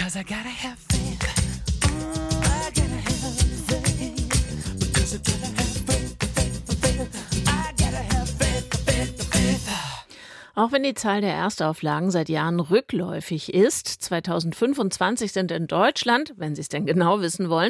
Because I gotta have faith. I gotta have faith. Because I gotta have faith. I gotta have faith. Auch wenn die Zahl der Erstauflagen seit Jahren rückläufig ist, 2025 sind in Deutschland, wenn Sie es denn genau wissen wollen,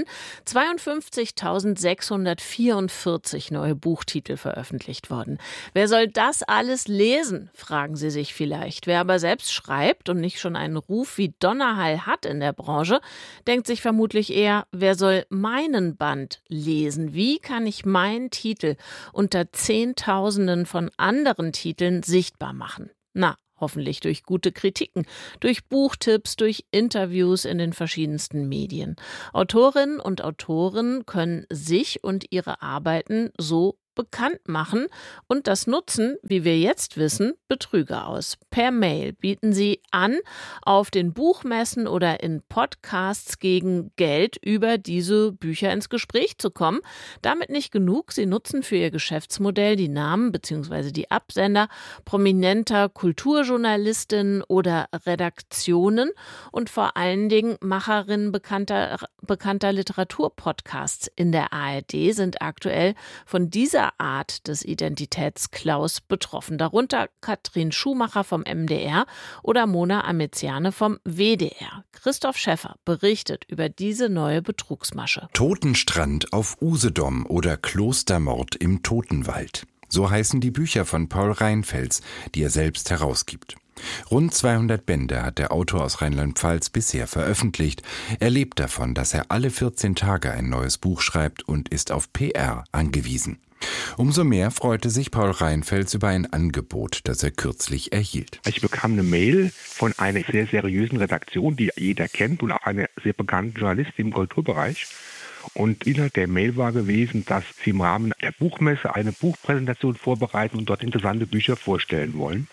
52.644 neue Buchtitel veröffentlicht worden. Wer soll das alles lesen, fragen Sie sich vielleicht. Wer aber selbst schreibt und nicht schon einen Ruf wie Donnerhall hat in der Branche, denkt sich vermutlich eher, wer soll meinen Band lesen? Wie kann ich meinen Titel unter Zehntausenden von anderen Titeln sichtbar machen? Na, hoffentlich durch gute Kritiken, durch Buchtipps, durch Interviews in den verschiedensten Medien. Autorinnen und Autoren können sich und ihre Arbeiten so bekannt machen und das nutzen, wie wir jetzt wissen, Betrüger aus. Per Mail bieten sie an, auf den Buchmessen oder in Podcasts gegen Geld über diese Bücher ins Gespräch zu kommen. Damit nicht genug, sie nutzen für ihr Geschäftsmodell die Namen bzw. die Absender prominenter Kulturjournalistinnen oder Redaktionen und vor allen Dingen Macherinnen bekannter Literaturpodcasts in der ARD sind aktuell von dieser Art des Identitätsklaus betroffen. Darunter Katrin Schumacher vom MDR oder Mona Amiziane vom WDR. Christoph Schäffer berichtet über diese neue Betrugsmasche. Totenstrand auf Usedom oder Klostermord im Totenwald. So heißen die Bücher von Paul Reinfels, die er selbst herausgibt. Rund 200 Bände hat der Autor aus Rheinland-Pfalz bisher veröffentlicht. Er lebt davon, dass er alle 14 Tage ein neues Buch schreibt und ist auf PR angewiesen. Umso mehr freute sich Paul Reinfels über ein Angebot, das er kürzlich erhielt. Ich bekam eine Mail von einer sehr seriösen Redaktion, die jeder kennt und auch eine sehr bekannte Journalistin im Kulturbereich. Und Inhalt der Mail war gewesen, dass sie im Rahmen der Buchmesse eine Buchpräsentation vorbereiten und dort interessante Bücher vorstellen wollen.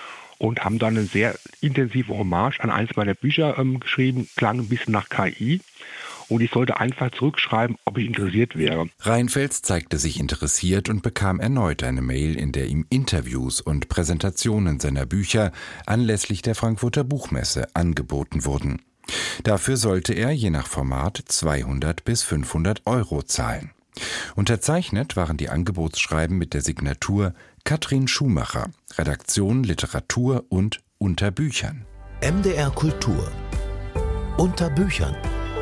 Und haben dann eine sehr intensive Hommage an eins meiner Bücher geschrieben, klang ein bisschen nach KI. Und ich sollte einfach zurückschreiben, ob ich interessiert wäre. Reinfels zeigte sich interessiert und bekam erneut eine Mail, in der ihm Interviews und Präsentationen seiner Bücher anlässlich der Frankfurter Buchmesse angeboten wurden. Dafür sollte er je nach Format 200 bis 500 € zahlen. Unterzeichnet waren die Angebotsschreiben mit der Signatur Katrin Schumacher, Redaktion Literatur und Unter Büchern. MDR Kultur. Unter Büchern.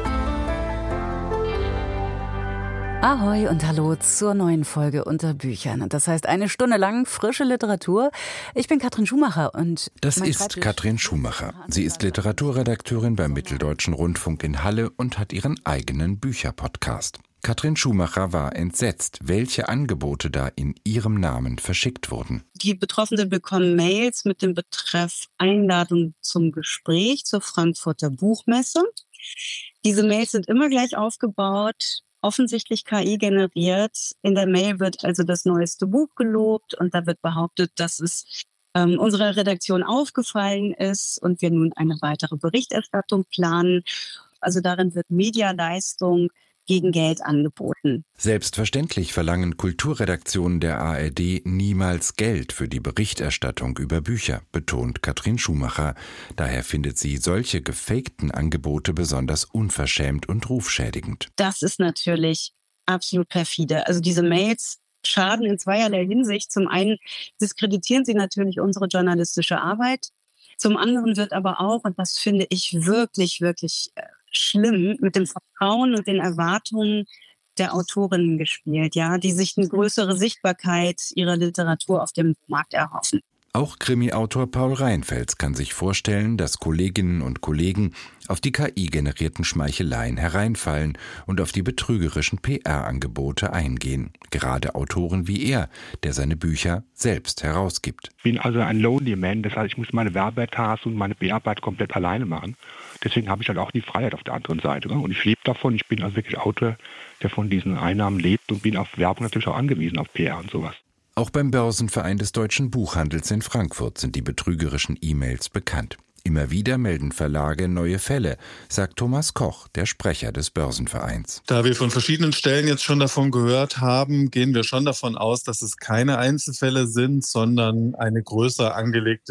Ahoi und hallo zur neuen Folge Unter Büchern. Das heißt, eine Stunde lang frische Literatur. Ich bin Katrin Schumacher und das ist Katrin Schumacher. Sie ist Literaturredakteurin beim Mitteldeutschen Rundfunk in Halle und hat ihren eigenen Bücherpodcast. Katrin Schumacher war entsetzt, welche Angebote da in ihrem Namen verschickt wurden. Die Betroffenen bekommen Mails mit dem Betreff Einladung zum Gespräch zur Frankfurter Buchmesse. Diese Mails sind immer gleich aufgebaut, offensichtlich KI generiert. In der Mail wird also das neueste Buch gelobt und da wird behauptet, dass es unserer Redaktion aufgefallen ist und wir nun eine weitere Berichterstattung planen. Also darin wird Medialeistung gegen Geld angeboten. Selbstverständlich verlangen Kulturredaktionen der ARD niemals Geld für die Berichterstattung über Bücher, betont Katrin Schumacher. Daher findet sie solche gefakten Angebote besonders unverschämt und rufschädigend. Das ist natürlich absolut perfide. Also diese Mails schaden in zweierlei Hinsicht. Zum einen diskreditieren sie natürlich unsere journalistische Arbeit. Zum anderen wird aber auch, und das finde ich wirklich, wirklich schlimm, mit dem Vertrauen und den Erwartungen der Autorinnen gespielt, ja, die sich eine größere Sichtbarkeit ihrer Literatur auf dem Markt erhoffen. Auch Krimi-Autor Paul Reinfels kann sich vorstellen, dass Kolleginnen und Kollegen auf die KI-generierten Schmeicheleien hereinfallen und auf die betrügerischen PR-Angebote eingehen. Gerade Autoren wie er, der seine Bücher selbst herausgibt. Ich bin also ein Lonely Man, das heißt, ich muss meine Werbearbeit und meine PR-Arbeit komplett alleine machen. Deswegen habe ich halt auch die Freiheit auf der anderen Seite. Und ich lebe davon. Ich bin also wirklich Autor, der von diesen Einnahmen lebt und bin auf Werbung natürlich auch angewiesen, auf PR und sowas. Auch beim Börsenverein des Deutschen Buchhandels in Frankfurt sind die betrügerischen E-Mails bekannt. Immer wieder melden Verlage neue Fälle, sagt Thomas Koch, der Sprecher des Börsenvereins. Da wir von verschiedenen Stellen jetzt schon davon gehört haben, gehen wir schon davon aus, dass es keine Einzelfälle sind, sondern eine größer angelegte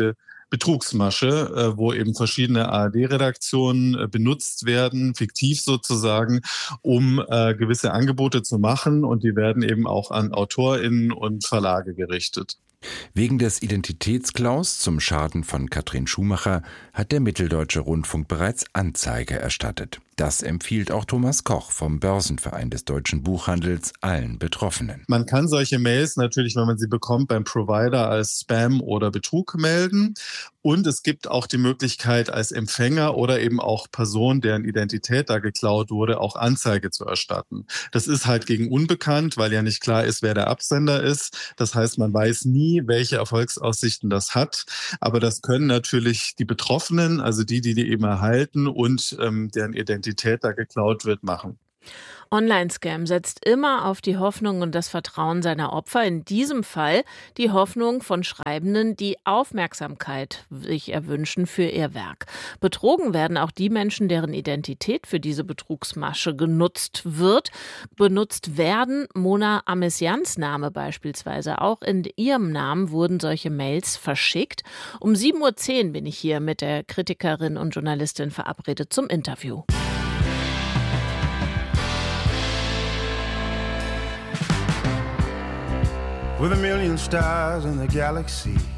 Betrugsmasche, wo eben verschiedene ARD-Redaktionen benutzt werden, fiktiv sozusagen, um gewisse Angebote zu machen. Und die werden eben auch an AutorInnen und Verlage gerichtet. Wegen des Identitätsklaus zum Schaden von Katrin Schumacher hat der Mitteldeutsche Rundfunk bereits Anzeige erstattet. Das empfiehlt auch Thomas Koch vom Börsenverein des deutschen Buchhandels allen Betroffenen. Man kann solche Mails natürlich, wenn man sie bekommt, beim Provider als Spam oder Betrug melden. Und es gibt auch die Möglichkeit, als Empfänger oder eben auch Person, deren Identität da geklaut wurde, auch Anzeige zu erstatten. Das ist halt gegen unbekannt, weil ja nicht klar ist, wer der Absender ist. Das heißt, man weiß nie, welche Erfolgsaussichten das hat. Aber das können natürlich die Betroffenen, also die eben erhalten und deren Identität da geklaut wird, machen. Online-Scam setzt immer auf die Hoffnung und das Vertrauen seiner Opfer. In diesem Fall die Hoffnung von Schreibenden, die Aufmerksamkeit sich erwünschen für ihr Werk. Betrogen werden auch die Menschen, deren Identität für diese Betrugsmasche benutzt werden. Mona Amessians Name beispielsweise. Auch in ihrem Namen wurden solche Mails verschickt. Um 7:10 Uhr bin ich hier mit der Kritikerin und Journalistin verabredet zum Interview. With a million stars in the galaxy,